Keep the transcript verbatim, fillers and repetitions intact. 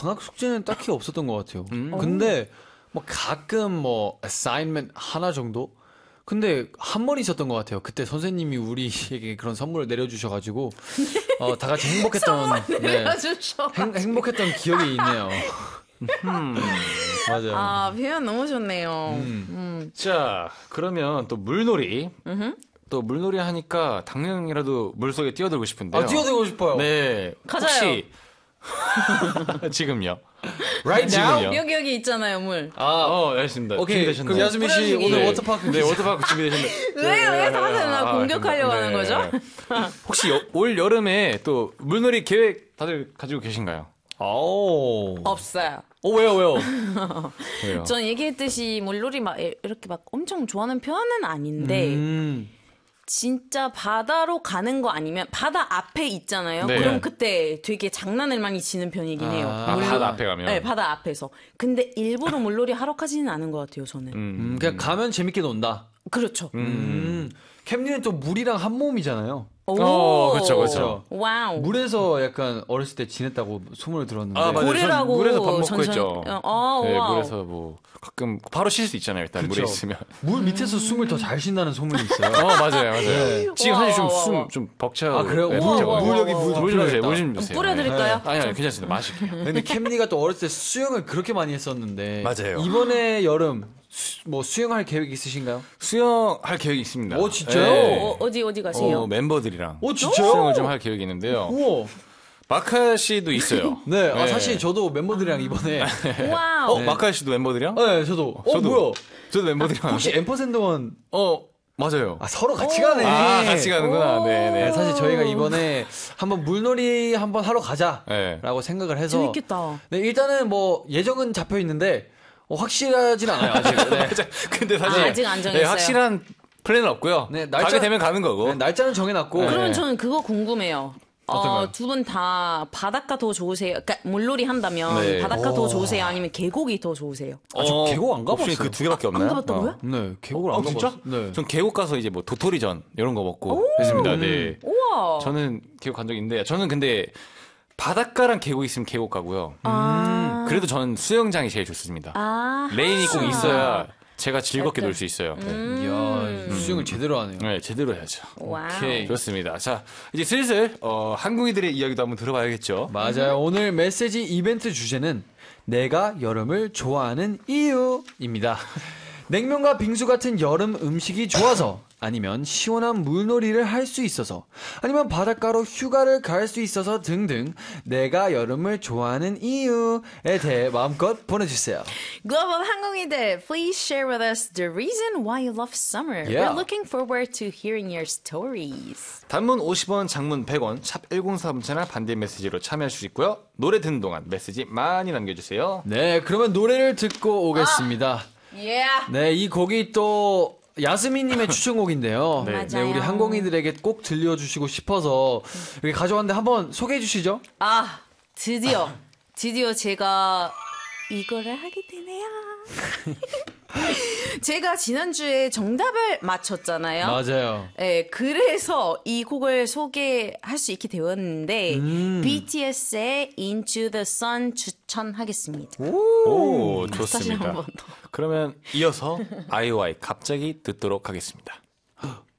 방학 숙제는 딱히 없었던 것 같아요. 음. 근데 뭐 가끔 뭐 assignment 하나 정도? 근데 한 번 있었던 것 같아요. 그때 선생님이 우리에게 그런 선물을 내려주셔가지고 어, 다 같이 행복했던 네, 행, 행복했던 기억이 있네요. 음, 맞아요. 아, 표현 너무 좋네요. 음. 음. 자, 그러면 또 물놀이. 음흠. 또 물놀이 하니까 당연이라도 물속에 뛰어들고 싶은데요. 아, 뛰어들고 싶어요. 네. 가자요. 혹시 지금요? Right now? 지금요? 여기 여기 있잖아요, 물. 아, 어, 알겠습니다. 오케이. 준비되셨나요? 그럼 야스민 씨 뿌려주기. 오늘 네. 워터파크 네, 워터파크 준비되셨나요? 왜, 왜 다들 나 아, 공격하려고 하는 네. 거죠? 혹시 여, 올 여름에 또 물놀이 계획 다들 가지고 계신가요? 오. 없어요. 어, 왜요, 왜요? 왜요? 전 얘기했듯이 물놀이 막 이렇게 막 엄청 좋아하는 편은 아닌데 음. 진짜 바다로 가는 거 아니면 바다 앞에 있잖아요. 네. 그럼 그때 되게 장난을 많이 치는 편이긴 해요. 아, 아, 물놀이- 바다 앞에 가면? 네, 바다 앞에서. 근데 일부러 물놀이 하러 가지는 않은 것 같아요, 저는. 음, 그냥 가면 재밌게 논다. 그렇죠. 음. 캠리는 또 물이랑 한 몸이잖아요. 오. 어, 그쵸, 그쵸. 와우. 물에서 약간 어렸을 때 지냈다고 소문을 들었는데. 아, 맞아요. 고래라고 전 물에서 밥 먹고 전전- 했죠. 어, 네, 와우. 물에서 뭐 가끔 바로 쉴 수 있잖아요. 일단 물에 그쵸. 있으면. 물 밑에서 숨을 더 잘 쉰다는 소문이 있어요. 어, 맞아요, 맞아요. 네. 지금 와, 사실 와, 와. 좀 숨 좀 벅차고. 아, 그래요? 네, 물, 벅차고. 물 여기 물 더 물 좀 주세요, 뿌려야겠다. 물 좀 주세요. 뿌려드릴까요? 네. 아니, 아니, 괜찮습니다. 마실게요. 근데 캠리가 또 어렸을 때 수영을 그렇게 많이 했었는데. 맞아요. 이번에 여름 수, 뭐 수영할 계획 있으신가요? 수영할 계획이 있습니다. 오, 진짜요? 네. 어, 어디 어디 가세요? 어, 멤버들이랑 오, 진짜요? 수영을 좀 할 계획이 있는데요. 우와. 마카 씨도 있어요. 네, 아, 네. 사실 저도 멤버들이랑 이번에. 와우. 어, 마카 씨도 멤버들이랑? 네, 저도. 어, 저도. 뭐야? 저도 멤버들이랑. 혹시 앰퍼샌드원. 어, 맞아요. 아, 서로 같이 가네. 아, 같이 가는구나. 네, 네, 네. 사실 저희가 이번에 한번 물놀이 한번 하러 가자라고 네. 생각을 해서 재밌겠다. 네, 일단은 뭐 예정은 잡혀 있는데 어, 확실하진 않아요 아직. 네. 근데 사실 아, 아직 안 정했어요. 네, 확실한 플랜은 없고요. 네, 날짜- 가게 되면 가는 거고. 네, 날짜는 정해놨고. 그러면 네. 저는 그거 궁금해요. 어떤가요? 어, 두 분 다 바닷가 더 좋으세요? 그러니까 물놀이 한다면 네. 바닷가 더 오. 좋으세요? 아니면 계곡이 더 좋으세요? 아, 저 계곡 안 가봤어요. 혹시 그 두 개밖에 없나요? 안 가봤다고요? 네, 계곡을 어, 안 진짜? 가봤어요. 네. 전 계곡 가서 이제 뭐 도토리전 이런 거 먹고 했습니다. 네. 우와. 저는 계곡 간 적 있는데 저는 근데 바닷가랑 계곡 있으면 계곡 가고요. 아. 그래도 저는 수영장이 제일 좋습니다. 아. 레인이 꼭 있어야 제가 즐겁게 약간- 놀 수 있어요. 네. 이야, 수영을 제대로 하네요. 네, 제대로 해야죠. 와우. 오케이. 좋습니다. 자, 이제 슬슬 어, 한국인들의 이야기도 한번 들어봐야겠죠. 맞아요. 오늘 메시지 이벤트 주제는 내가 여름을 좋아하는 이유입니다. 냉면과 빙수 같은 여름 음식이 좋아서 아니면 시원한 물놀이를 할 수 있어서 아니면 바닷가로 휴가를 갈 수 있어서 등등 내가 여름을 좋아하는 이유에 대해 마음껏 보내주세요. 글로벌 항공이들, please share with us the reason why you love summer. Yeah. We're looking forward to hearing your stories. 단문 오십 원, 장문 백 원, 샵 일공사삼 채널 반대 메시지로 참여할 수 있고요. 노래 듣는 동안 메시지 많이 남겨주세요. 네, 그러면 노래를 듣고 오겠습니다. Yeah. 네, 이 곡이 또 야스미님의 추천곡인데요. 네. 네, 우리 맞아요. 항공이들에게 꼭 들려주시고 싶어서 여기 가져왔는데 한번 소개해 주시죠. 아, 드디어, 드디어 제가 이거를 하게 되네요. 제가 지난주에 정답을 맞췄잖아요. 맞아요. 네, 그래서 이 곡을 소개할 수 있게 되었는데 음. 비티에스의 Into the Sun 추천하겠습니다. 오, 다시 좋습니다. 한번 더. 그러면 이어서 아이오아이 갑자기 듣도록 하겠습니다.